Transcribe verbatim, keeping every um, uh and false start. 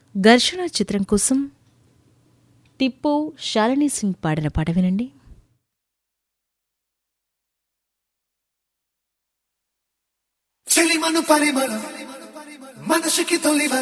ఘర్షణ చిత్రం కోసం టిప్పు శాలిని సింగ్ పాడిన పాట వినండి. చెలిమను పరిమళ మనసుకి తొలివ